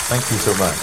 Thank you so much.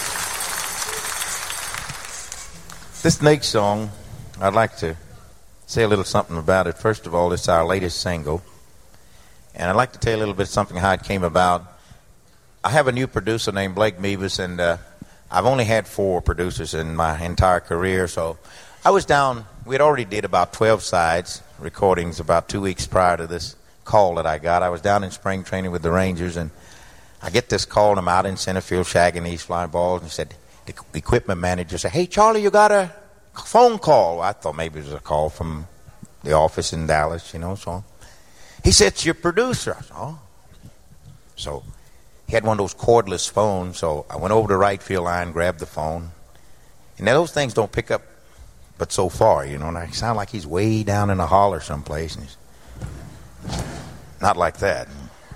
This next song, I'd like to say a little something about it. First of all, it's our latest single. And I'd like to tell you a little bit something how it came about. I have a new producer named Blake Mevis, and I've only had 4 producers in my entire career. So I was down, we had already did about 12 sides recordings about 2 weeks prior to this call that I got. I was down in spring training with the Rangers, and I get this call, and I'm out in center field shagging these fly balls, and he said, the equipment manager said, "Hey, Charlie, you got a phone call." I thought maybe it was a call from the office in Dallas, so. He said, "It's your producer." I said, "Oh." So he had one of those cordless phones, so I went over to right field line, grabbed the phone. And now those things don't pick up but so far, and I sound like he's way down in a holler someplace. And he's not like that.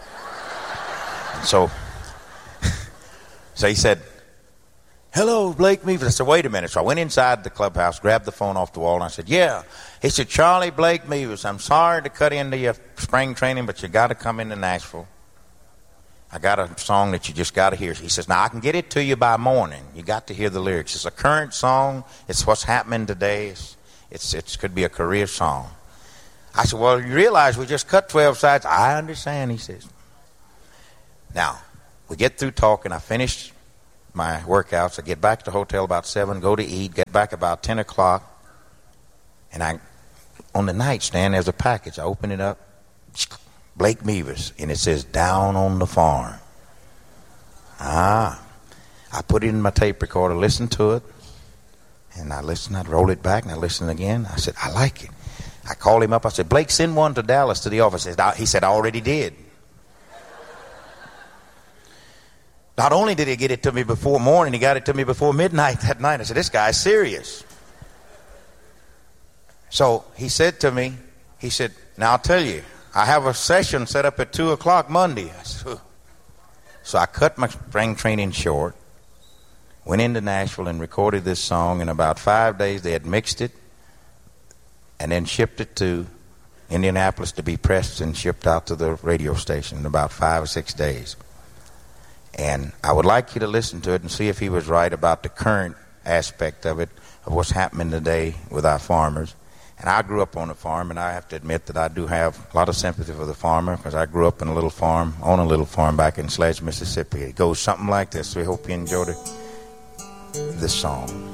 So he said, "Hello, Blake Mevis." I said, "Wait a minute." So I went inside the clubhouse, grabbed the phone off the wall, and I said, "Yeah." He said, "Charlie, Blake Mevis, I'm sorry to cut into your spring training, but you got to come into Nashville. I got a song that you just got to hear." He says, "Now, I can get it to you by morning. You got to hear the lyrics. It's a current song. It's what's happening today. It could be a career song." I said, "Well, you realize we just cut 12 sides." "I understand," he says. Now, we get through talking. I finished my workouts. I get back to the hotel about 7, go to eat, get back about 10 o'clock. And on the nightstand, there's a package. I open it up. Blake Mevis. And it says, "Down on the Farm." I put it in my tape recorder, listened to it. And I listened. I'd roll it back, and I listened again. I said, "I like it." I called him up. I said, "Blake, send one to Dallas to the office." He said, "I already did." Not only did he get it to me before morning, he got it to me before midnight that night. I said, "This guy's serious." So he said to me, "Now I'll tell you, I have a session set up at 2 o'clock Monday." I said, "Ugh." So I cut my spring training short, went into Nashville and recorded this song. In about 5 days, they had mixed it and then shipped it to Indianapolis to be pressed and shipped out to the radio station in about 5 or 6 days. And I would like you to listen to it and see if he was right about the current aspect of it, of what's happening today with our farmers. And I grew up on a farm, and I have to admit that I do have a lot of sympathy for the farmer, because I grew up on a little farm back in Sledge, Mississippi. It goes something like this. We hope you enjoyed this song.